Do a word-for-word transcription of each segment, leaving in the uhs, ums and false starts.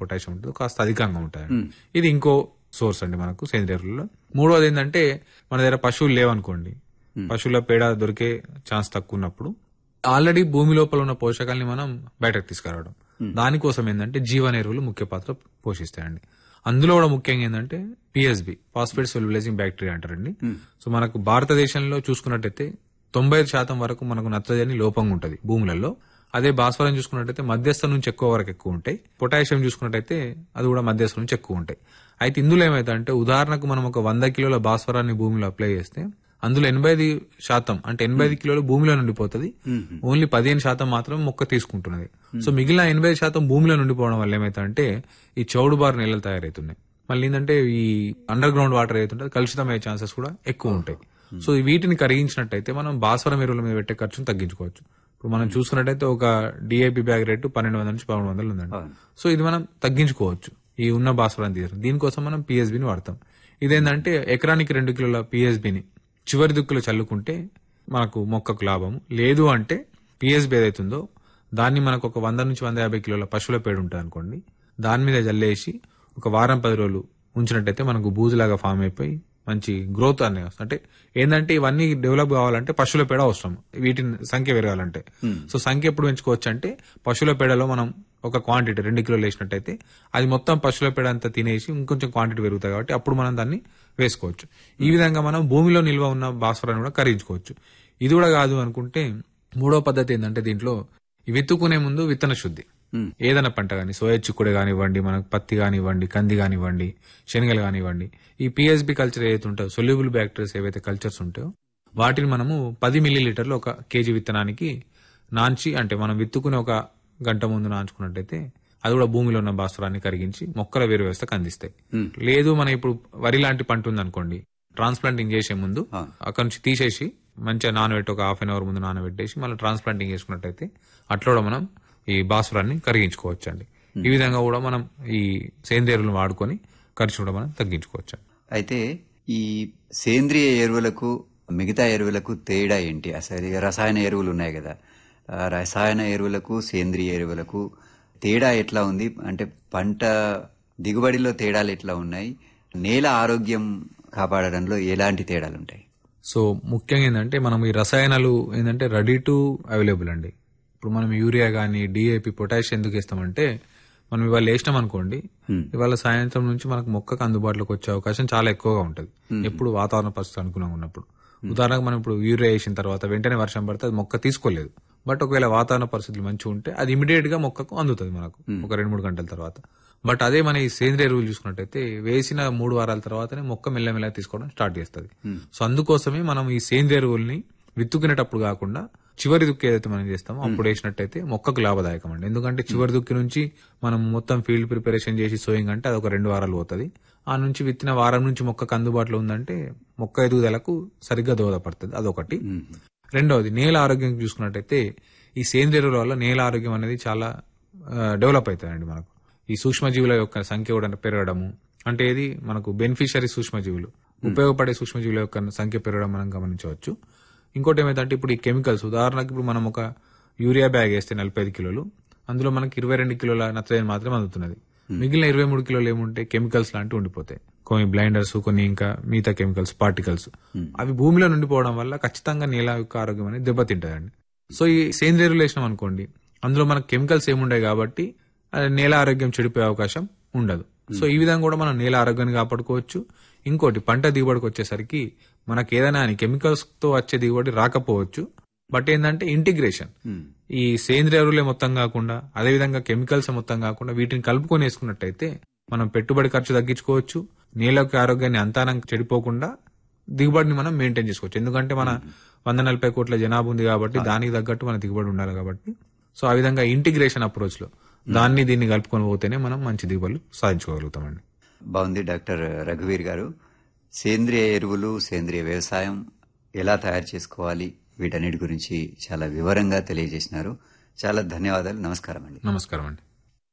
Potassium ఉంటుందో కాస్త అధికంగా ఉంటాయి. ఇది ఇంకో సోర్స్ అండి మనకు సేంద్రియ ఎరువుల్లో. మూడోది ఏంటంటే మన దగ్గర పశువులు లేవనుకోండి, పశువుల పేడ దొరికే ఛాన్స్ తక్కువ ఉన్నప్పుడు ఆల్రెడీ భూమి లోపల ఉన్న పోషకాలని మనం బయటకు తీసుకురావడం. దానికోసం ఏంటంటే జీవన ఎరువులు ముఖ్య పాత్ర పోషిస్తాయండి. అందులో కూడా ముఖ్యంగా ఏంటంటే పిఎస్బి, ఫాస్ఫేట్ సొల్యుబిలైజింగ్ బ్యాక్టీరియా అంటారండి. సో మనకు భారతదేశంలో చూసుకున్నట్టయితే తొంభై శాతం వరకు మనకు నత్రజని లోపంగా ఉంటుంది భూములలో. అదే భాస్వరం చూసుకున్నట్టయితే మధ్యస్థ నుంచి ఎక్కువ వరకు ఎక్కువ ఉంటాయి. పొటాషియం చూసుకున్నట్టయితే అది కూడా మధ్యస్థ నుంచి ఎక్కువ ఉంటాయి. అయితే ఇందులో ఏమైతే ఉదాహరణకు మనం ఒక వంద కిలోల భాస్వరాన్ని భూమిలో అప్లై చేస్తే అందులో ఎనభై ఐదు శాతం అంటే ఎనభై ఐదు కిలోలు భూమిలో నుండిపోతుంది. ఓన్లీ పదిహేను శాతం మాత్రం మొక్క తీసుకుంటున్నది. సో మిగిలిన ఎనభై శాతం భూమిలో నుండిపోవడం వల్ల ఏమైతే అంటే ఈ చౌడుబారు నేలలు తయారవుతున్నాయి. మళ్ళీ ఏంటంటే ఈ అండర్ గ్రౌండ్ వాటర్ ఏదైతుంటే కలుషితమయ్యే ఛాన్సెస్ కూడా ఎక్కువ ఉంటాయి. సో వీటిని కరిగించినట్టయితే మనం భాస్వరం ఎరువుల మీద పెట్టే ఖర్చును తగ్గించుకోవచ్చు. ఇప్పుడు మనం చూసుకున్నట్టయితే ఒక డిఏపి బ్యాగ్ రేటు పన్నెండు వందల నుంచి పదమూడు వందలు ఉందండి. సో ఇది మనం తగ్గించుకోవచ్చు ఈ ఉన్న భాస్వరాన్ని తీయడం. దీనికోసం మనం పిఎస్బిని వాడతాం. ఇదేంటంటే ఎకరానికి రెండు కిలోల పిఎస్బిని చివరి దుక్కులో చల్లుకుంటే మనకు మొక్కకు లాభం. లేదు అంటే పిఎస్బి ఏదైతుందో దాన్ని మనకు ఒక వంద నుంచి వంద యాభై కిలోల పశువుల పేడ ఉంటుంది అనుకోండి, దాని మీద జల్లేసి ఒక వారం పది రోజులు ఉంచినట్టయితే మనకు బూజులాగా ఫామ్ అయిపోయి మంచి గ్రోత్ అనేది వస్తుంది. అంటే ఏంటంటే ఇవన్నీ డెవలప్ కావాలంటే పశువుల పేడ అవసరం, వీటి సంఖ్య పెరగాలంటే. సో సంఖ్య ఎప్పుడు పెంచుకోవచ్చు అంటే పశువుల పేడలో మనం ఒక క్వాంటిటీ రెండు కిలోలు వేసినట్టయితే అది మొత్తం పశువుల పేడ అంతా తినేసి ఇంకొంచెం క్వాంటిటీ పెరుగుతాయి కాబట్టి అప్పుడు మనం దాన్ని వేసుకోవచ్చు. ఈ విధంగా మనం భూమిలో నిల్వ ఉన్న భాస్వరాన్ని కూడా కరిగించుకోవచ్చు. ఇది కూడా కాదు అనుకుంటే మూడో పద్ధతి ఏంటంటే దీంట్లో విత్తుకునే ముందు విత్తన శుద్ధి. ఏదైనా పంట కానీ సోయా చిక్కుడు కానివ్వండి, మనకు పత్తి కానివ్వండి, కంది కానివ్వండి, శనగలు కానివ్వండి, ఈ పిఎస్బి కల్చర్ ఏదైతే ఉంటుందో సొల్యూబుల్ బ్యాక్టీరియాస్ ఏవైతే కల్చర్స్ ఉంటాయో వాటిని మనము పది మిల్లీ లీటర్లు ఒక కేజీ విత్తనానికి నాంచి, అంటే మనం విత్తుకుని ఒక గంట ముందు నాంచుకున్నట్టయితే అది కూడా భూమిలో ఉన్న భాస్వరాన్ని కరిగించి మొక్కల వేరు వ్యవస్థకు అందిస్తాయి. లేదు మనం ఇప్పుడు వరి లాంటి పంట ఉందనుకోండి, ట్రాన్స్ప్లాంటింగ్ చేసే ముందు అక్కడ నుంచి తీసేసి మంచిగా నానబెట్టి ఒక హాఫ్ అన్ అవర్ ముందు నానబెట్టేసి మళ్ళీ ట్రాన్స్ప్లాంటింగ్ చేసుకున్నట్టయితే అట్లా కూడా మనం ఈ భాస్వరాన్ని కరిగించుకోవచ్చు అండి. ఈ విధంగా కూడా మనం ఈ సేంద్రియ ఎరువులను వాడుకొని ఖర్చు కూడా మనం తగ్గించుకోవచ్చు. అయితే ఈ సేంద్రియ ఎరువులకు మిగతా ఎరువులకు తేడా ఏంటి? అసలు రసాయన ఎరువులు ఉన్నాయి కదా, రసాయన ఎరువులకు సేంద్రియ ఎరువులకు తేడా ఎట్లా ఉంది? అంటే పంట దిగుబడిలో తేడాలు ఎట్లా ఉన్నాయి? నేల ఆరోగ్యం కాపాడడంలో ఎలాంటి తేడాలు ఉంటాయి? సో ముఖ్యంగా ఏంటంటే మనం ఈ రసాయనాలు ఏంటంటే రెడీ టు అవైలబుల్ అండి. ఇప్పుడు మనం యూరియా కానీ డిఏపి పొటాషియం ఎందుకు ఇస్తామంటే మనం ఇవాళ వేసినాం అనుకోండి, ఇవాళ సాయంత్రం నుంచి మనకు మొక్కకు అందుబాటులోకి వచ్చే అవకాశం చాలా ఎక్కువగా ఉంటుంది ఎప్పుడు వాతావరణ పరిస్థితి అనుకూలంగా ఉన్నప్పుడు. ఉదాహరణకు మనం ఇప్పుడు యూరియా వేసిన తర్వాత వెంటనే వర్షం పడితే అది మొక్క తీసుకోలేదు. బట్ ఒకవేళ వాతావరణ పరిస్థితులు మంచిగా ఉంటే అది ఇమీడియట్ గా మొక్కకు అందుతుంది మనకు ఒక రెండు మూడు గంటల తర్వాత. బట్ అదే మన ఈ సేంద్రియ ఎరువులు చూసుకున్నట్టయితే వేసిన మూడు వారాల తర్వాతనే మొక్క మెల్లమెల్లగా తీసుకోవడం స్టార్ట్ చేస్తుంది. సో అందుకోసమే మనం ఈ సేంద్రియ ఎరువుల్ని విత్తుకునేటప్పుడు కాకుండా చివరి దుక్కి ఏదైతే మనం చేస్తామో అప్పుడు వేసినట్టయితే మొక్కకు లాభదాయకం అండి. ఎందుకంటే చివరి దుక్కి నుంచి మనం మొత్తం ఫీల్డ్ ప్రిపరేషన్ చేసి సోయింగ్ అంటే అది ఒక రెండు వారాలు పోతుంది. ఆ నుంచి విత్తిన వారం నుంచి మొక్కకు అందుబాటులో ఉందంటే మొక్క ఎదుగుదలకు సరిగ్గా దోహదపడుతుంది. అదొకటి. రెండవది నేల ఆరోగ్యం చూసుకున్నట్టయితే ఈ సేంద్రియ ఎరువుల వల్ల నేల ఆరోగ్యం అనేది చాలా డెవలప్ అవుతుందండి. మనకు ఈ సూక్ష్మజీవుల యొక్క సంఖ్య కూడా పెరగడము, అంటే ఇది మనకు బెనిఫిషరీ సూక్ష్మజీవులు, ఉపయోగపడే సూక్ష్మజీవుల యొక్క సంఖ్య పెరగడం మనం గమనించవచ్చు. ఇంకోటి ఏమైందంటే ఇప్పుడు ఈ కెమికల్స్, ఉదాహరణకు ఇప్పుడు మనం ఒక యూరియా బ్యాగ్ వేస్తే నలభై ఐదు కిలోలు అందులో మనకి ఇరవై రెండు కిలోల నత్రజని మాత్రమే అందుతున్నది. మిగిలిన ఇరవై మూడు కిలోలు ఏముంటాయి కెమికల్స్ లాంటివి ఉండిపోతాయి. కొన్ని బ్లైండర్స్, కొన్ని ఇంకా మిగతా కెమికల్స్, పార్టికల్స్, అవి భూమిలో నుండిపోవడం వల్ల ఖచ్చితంగా నేల యొక్క ఆరోగ్యం అనేది దెబ్బతింటదండి. సో ఈ సేంద్రియ ఎరువులు వేసినాం అనుకోండి, అందులో మనకు కెమికల్స్ ఏముంటాయి కాబట్టి నేల ఆరోగ్యం చెడిపోయే అవకాశం ఉండదు. సో ఈ విధంగా కూడా మనం నేల ఆరోగ్యాన్ని కాపాడుకోవచ్చు. ఇంకోటి పంట దిగుబడికి వచ్చేసరికి మనకి ఏదైనా కెమికల్స్ తో వచ్చే దిగుబడి రాకపోవచ్చు, బట్ ఏంటంటే ఇంటిగ్రేషన్, ఈ సేంద్రియ ఎరువులే మొత్తం కాకుండా అదేవిధంగా కెమికల్స్ మొత్తం కాకుండా వీటిని కలుపుకొని వేసుకున్నట్టయితే మనం పెట్టుబడి ఖర్చు తగ్గించుకోవచ్చు, నేలకు ఆరోగ్యాన్ని అంతానం చెడిపోకుండా దిగుబడిని మనం మెయింటైన్ చేసుకోవచ్చు. ఎందుకంటే మన వంద నలభై కోట్ల జనాభా ఉంది కాబట్టి దానికి తగ్గట్టు మన దిగుబడి ఉండాలి కాబట్టి. సో ఆ విధంగా ఇంటిగ్రేషన్ అప్రోచ్ లో దాన్ని దీన్ని కలుపుకొని పోతేనే మనం మంచి దిగుబడులు సాధించుకోగలుగుతామండి. బాగుంది డాక్టర్ రఘువీర్ గారు. సేంద్రియ ఎరువులు, సేంద్రియ వ్యవసాయం ఎలా తయారు చేసుకోవాలి, వీటన్నిటి గురించి చాలా వివరంగా తెలియజేసినారు. చాలా ధన్యవాదాలు. నమస్కారం అండి. నమస్కారం అండి.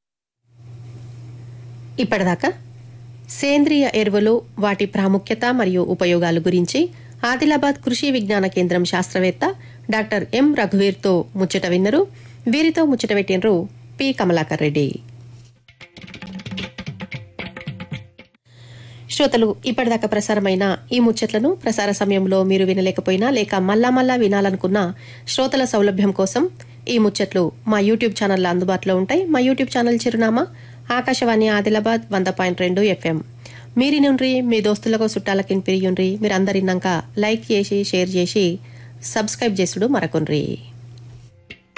ఇప్పటిదాకా సేంద్రియ ఎరువులు, వాటి ప్రాముఖ్యత మరియు ఉపయోగాల గురించి ఆదిలాబాద్ కృషి విజ్ఞాన కేంద్రం శాస్త్రవేత్త డాక్టర్ ఎం రఘువీర్తో ముచ్చట విన్నరు. వీరితో ముచ్చట పెట్టినరు పి కమలాకర్ రెడ్డి. శ్రోతలు ఇప్పటిదాకా ప్రసారమైన ఈ ముచ్చట్లను ప్రసార సమయంలో మీరు వినలేకపోయినా లేక మళ్ళా మళ్ళా వినాలనుకున్న శ్రోతల సౌలభ్యం కోసం ఈ ముచ్చట్లు మా యూట్యూబ్ ఛానల్లో అందుబాటులో ఉంటాయి. మా యూట్యూబ్ ఛానల్ చిరునామా ఆకాశవాణి ఆదిలాబాద్ వంద పాయింట్ రెండు ఎఫ్ఎం. మీరి నుండ్రి మీ దోస్తులకు చుట్టాలకి పిరియుండ్రి. మీరు అందరిన్నాక లైక్ చేసి షేర్ చేసి సబ్స్క్రైబ్ చేసుడు మరకొండ్రి.